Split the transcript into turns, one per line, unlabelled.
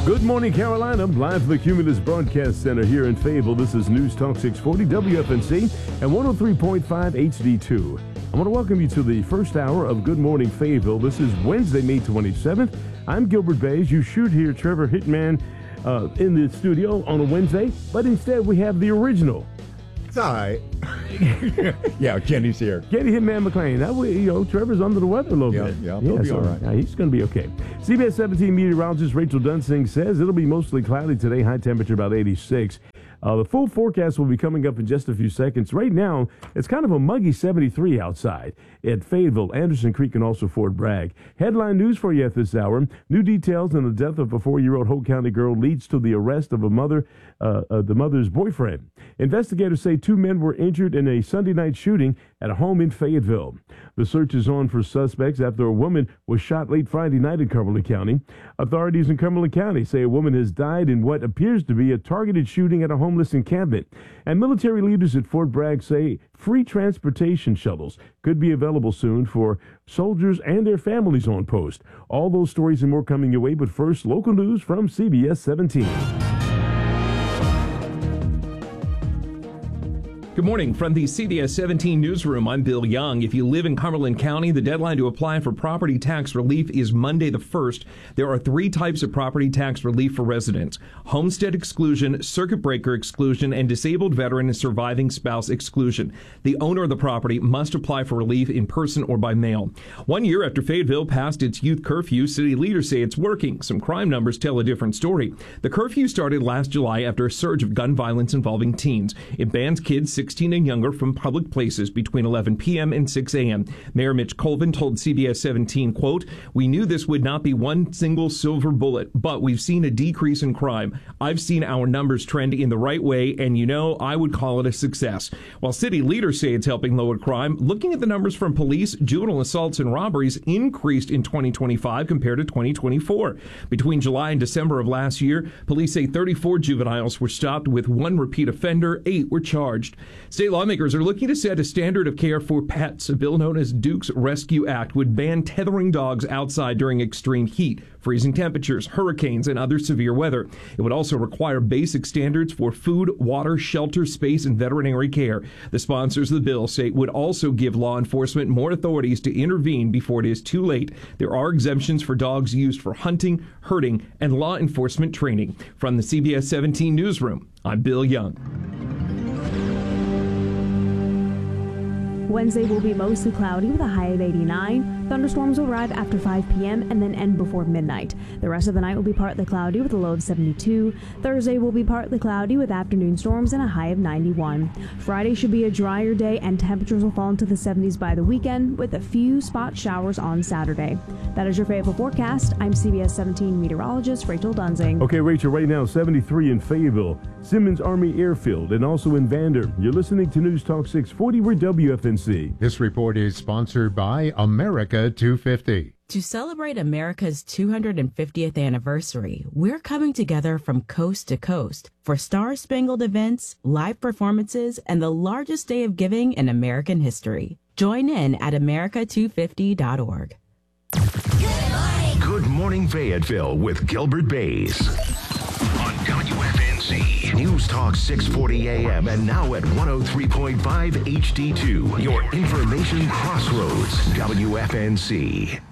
Good morning, Carolina. Live from the Cumulus Broadcast Center here in Fayetteville. This is News Talk 640 WFNC and 103.5 HD2. I want to welcome you to the first hour of Good Morning Fayetteville. This is Wednesday, May 27th. I'm Gilbert Bays. You should hear Trevor Hitman in the studio on a Wednesday, but instead we have the original.
It's all right. Yeah, Kenny's here.
Kenny Hitman McLean. Now, Trevor's under the weather a little bit.
Yeah, he'll be all right.
He's going to be okay. CBS 17 meteorologist Rachel Dunsing says it'll be mostly cloudy today, high temperature about 86. The full forecast will be coming up in just a few seconds. Right now, it's kind of a muggy 73 outside at Fayetteville, Anderson Creek, and also Fort Bragg. Headline news for you at this hour. New details on the death of a 4-year-old Hope County girl leads to the arrest of the mother's boyfriend. Investigators say 2 men were injured in a Sunday night shooting at a home in Fayetteville. The search is on for suspects after a woman was shot late Friday night in Cumberland County. Authorities in Cumberland County say a woman has died in what appears to be a targeted shooting at a homeless encampment. And military leaders at Fort Bragg say free transportation shuttles could be available soon for soldiers and their families on post. All those stories and more coming your way, but first, local news from CBS 17.
Good morning from the CBS 17 newsroom. I'm Bill Young. If you live in Cumberland County, the deadline to apply for property tax relief is Monday the 1st. There are 3 types of property tax relief for residents: homestead exclusion, circuit breaker exclusion, and disabled veteran and surviving spouse exclusion. The owner of the property must apply for relief in person or by mail. 1 year after Fayetteville passed its youth curfew, city leaders say it's working. Some crime numbers tell a different story. The curfew started last July after a surge of gun violence involving teens. It bans kids 16 and younger from public places between 11 p.m. and 6 a.m. Mayor Mitch Colvin told CBS 17, quote, "We knew this would not be one single silver bullet, but we've seen a decrease in crime. I've seen our numbers trend in the right way, and I would call it a success." While city leaders say it's helping lower crime, looking at the numbers from police, juvenile assaults and robberies increased in 2025 compared to 2024. Between July and December of last year, police say 34 juveniles were stopped with 1 repeat offender, 8 were charged. State lawmakers are looking to set a standard of care for pets. A bill known as Duke's Rescue Act would ban tethering dogs outside during extreme heat, freezing temperatures, hurricanes, and other severe weather. It would also require basic standards for food, water, shelter, space, and veterinary care. The sponsors of the bill say it would also give law enforcement more authorities to intervene before it is too late. There are exemptions for dogs used for hunting, herding, and law enforcement training. From the CBS 17 newsroom, I'm Bill Young.
Wednesday will be mostly cloudy with a high of 89. Thunderstorms will arrive after 5 p.m. and then end before midnight. The rest of the night will be partly cloudy with a low of 72. Thursday will be partly cloudy with afternoon storms and a high of 91. Friday should be a drier day and temperatures will fall into the 70s by the weekend with a few spot showers on Saturday. That is your Fayetteville forecast. I'm CBS 17 meteorologist Rachel Dunsing.
Okay, Rachel, right now 73 in Fayetteville, Simmons Army Airfield, and also in Vander. You're listening to News Talk 640. We're WFNC.
This report is sponsored by America 250.
To celebrate America's 250th anniversary, we're coming together from coast to coast for star-spangled events, live performances, and the largest day of giving in American history. Join in at america250.org.
Good morning, Fayetteville with Gilbert Bays on WFNC News Talk 640 AM and now at 103.5 HD2. Your information crossroads, WFNC.